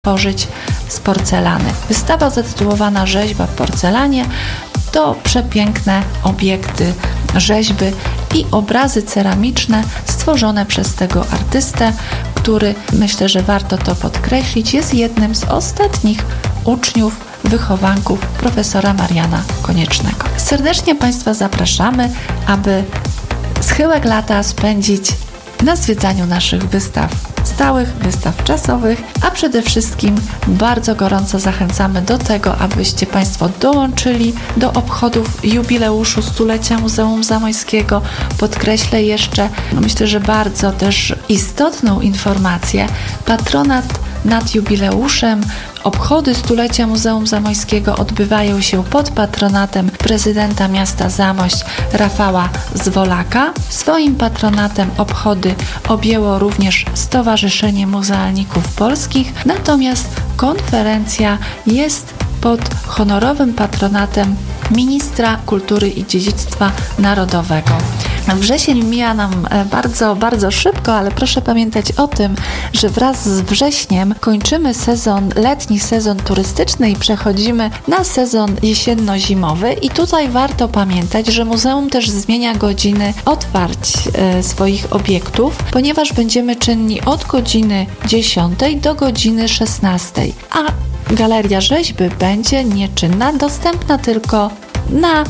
tworzyć z porcelany. Wystawa zatytułowana Rzeźba w porcelanie to przepiękne obiekty rzeźby i obrazy ceramiczne stworzone przez tego artystę, który, myślę, że warto to podkreślić, jest jednym z ostatnich uczniów, wychowanków profesora Mariana Koniecznego. Serdecznie Państwa zapraszamy, aby schyłek lata spędzić na zwiedzaniu naszych wystaw stałych, wystaw czasowych, a przede wszystkim bardzo gorąco zachęcamy do tego, abyście Państwo dołączyli do obchodów jubileuszu stulecia Muzeum Zamojskiego. Podkreślę jeszcze, myślę, że bardzo też istotną informację, patronat nad jubileuszem. Obchody stulecia Muzeum Zamojskiego odbywają się pod patronatem prezydenta miasta Zamość Rafała Zwolaka. Swoim patronatem obchody objęło również Stowarzyszenie Muzealników Polskich, natomiast konferencja jest pod honorowym patronatem ministra kultury i dziedzictwa narodowego. Wrzesień mija nam bardzo, bardzo szybko, ale proszę pamiętać o tym, że wraz z wrześniem kończymy letni sezon turystyczny i przechodzimy na sezon jesienno-zimowy i tutaj warto pamiętać, że muzeum też zmienia godziny otwarć swoich obiektów, ponieważ będziemy czynni od godziny 10 do godziny 16, a Galeria Rzeźby będzie nieczynna, dostępna tylko na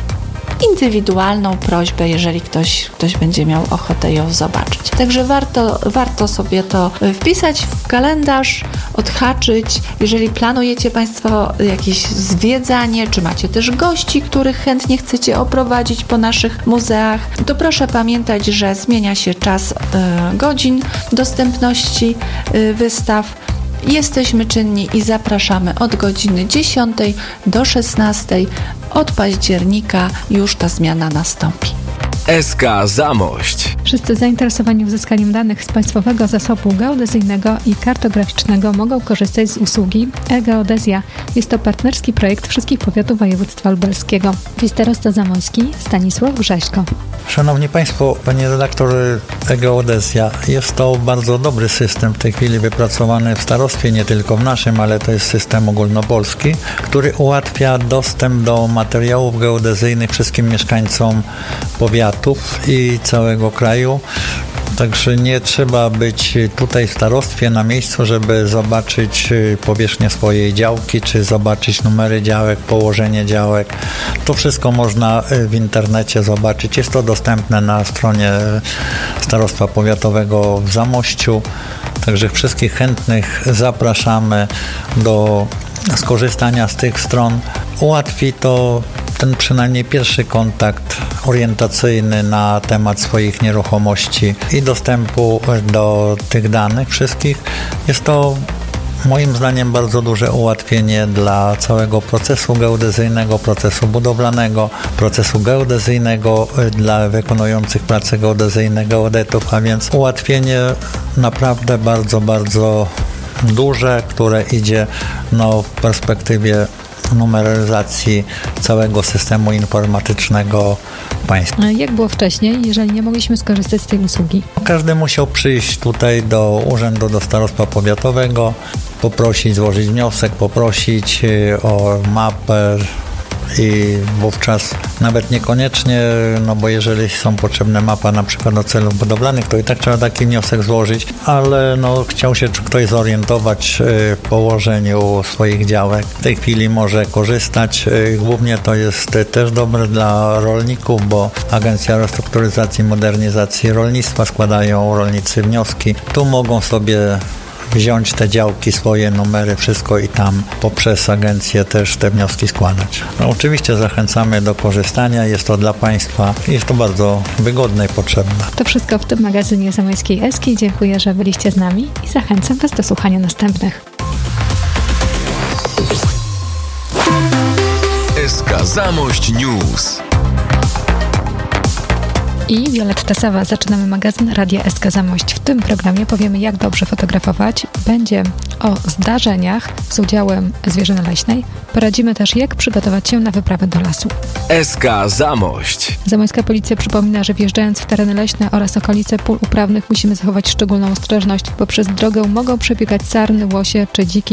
indywidualną prośbę, jeżeli ktoś będzie miał ochotę ją zobaczyć. Także warto sobie to wpisać w kalendarz, odhaczyć. Jeżeli planujecie Państwo jakieś zwiedzanie, czy macie też gości, których chętnie chcecie oprowadzić po naszych muzeach, to proszę pamiętać, że zmienia się czas godzin dostępności wystaw. Jesteśmy czynni i zapraszamy od godziny 10 do 16. Od października już ta zmiana nastąpi. SK Zamość. Wszyscy zainteresowani uzyskaniem danych z Państwowego Zasobu Geodezyjnego i Kartograficznego mogą korzystać z usługi e-Geodezja. Jest to partnerski projekt wszystkich powiatów województwa lubelskiego. Starosta zamojski Stanisław Grześko. Szanowni Państwo, Panie redaktor, e-Geodezja jest to bardzo dobry system w tej chwili wypracowany w starostwie, nie tylko w naszym, ale to jest system ogólnopolski, który ułatwia dostęp do materiałów geodezyjnych wszystkim mieszkańcom powiatów i całego kraju. Także nie trzeba być tutaj w starostwie na miejscu, żeby zobaczyć powierzchnię swojej działki, czy zobaczyć numery działek, położenie działek. To wszystko można w internecie zobaczyć. Jest to dostępne na stronie Starostwa Powiatowego w Zamościu. Także wszystkich chętnych zapraszamy do skorzystania z tych stron. Ułatwi to ten przynajmniej pierwszy kontakt orientacyjny na temat swoich nieruchomości i dostępu do tych danych wszystkich. Jest to moim zdaniem bardzo duże ułatwienie dla całego procesu geodezyjnego, procesu budowlanego, procesu geodezyjnego dla wykonujących prace geodezyjne geodetów, a więc ułatwienie naprawdę bardzo, bardzo duże, które idzie w perspektywie numeryzacji całego systemu informatycznego państwa. Jak było wcześniej, jeżeli nie mogliśmy skorzystać z tej usługi? Każdy musiał przyjść tutaj do urzędu, do starostwa powiatowego, poprosić, złożyć wniosek, poprosić o mapę i wówczas nawet niekoniecznie, bo jeżeli są potrzebne mapa na przykład do celów budowlanych, to i tak trzeba taki wniosek złożyć, ale chciał się ktoś zorientować w położeniu swoich działek. W tej chwili może korzystać. Głównie to jest też dobre dla rolników, bo Agencja Restrukturyzacji i Modernizacji Rolnictwa składają rolnicy wnioski. Tu mogą sobie wziąć te działki, swoje numery, wszystko i tam poprzez agencję też te wnioski składać. Oczywiście zachęcamy do korzystania, jest to dla Państwa, jest to bardzo wygodne i potrzebne. To wszystko w tym magazynie Zamojskiej Eski. Dziękuję, że byliście z nami i zachęcam Was do słuchania następnych. SK Zamość News. I Wioletta Sawa. Zaczynamy magazyn Radia SK Zamość. W tym programie powiemy, jak dobrze fotografować. Będzie o zdarzeniach z udziałem zwierzyny leśnej. Poradzimy też, jak przygotować się na wyprawę do lasu. SK Zamość. Zamojska Policja przypomina, że wjeżdżając w tereny leśne oraz okolice pól uprawnych musimy zachować szczególną ostrożność, bo przez drogę mogą przebiegać sarny, łosie czy dziki